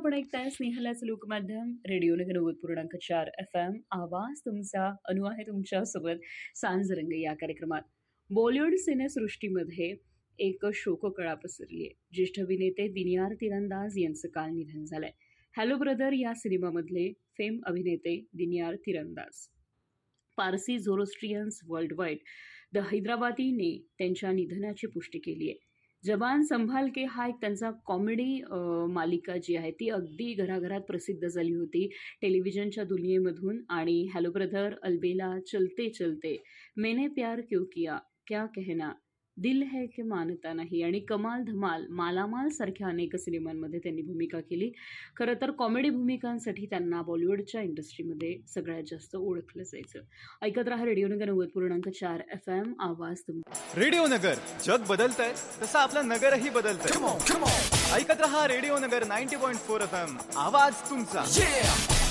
आपण ऐकताय स्नेहलाचं लोकमाध्यम रेडिओ नगर 90.4 FM. आवाज तुमचा. अनु आहे तुमच्यासोबत सांजरंग या कार्यक्रमात. बॉलिवूड सिनेसृष्टीमध्ये एक शोककळा पसरली आहे. ज्येष्ठ अभिनेते दिनयार तीरंदाज यांचं काल निधन झालंय. हॅलो ब्रदर या सिनेमामधले फेम अभिनेते दिनयार तीरंदाज. पारसी झोरोस्ट्रियन्स वर्ल्ड वाईड द हैदराबादीने त्यांच्या निधनाची पुष्टी केली आहे. जबान संभाल के हा एक त्यांचा कॉमेडी मालिका जी आहे ती अगदी घराघरात प्रसिद्ध झाली होती टेलिव्हिजनच्या दुनियेमधून. आणि हॅलो ब्रदर, अलबेला, चलते चलते, मैंने प्यार क्यों किया, क्या कहना, दिल है के मानता नाही आणि कमाल धमाल, मालामाल सारख्या अनेक सिनेमांमध्ये त्यांनी भूमिका केली. खरं तर कॉमेडी भूमिकांसाठी त्यांना बॉलिवूडच्या इंडस्ट्रीमध्ये सगळ्यात जास्त ओळखलं जायचं. ऐकत रहा रेडिओ नगर 90.4 FM. आवाज तुमचा. रेडिओ नगर. जग बदलतंय तसं आपलं नगरही बदलतंय. ऐकत रहा रेडिओ नगर 90.4 FM. आवाज तुमचा.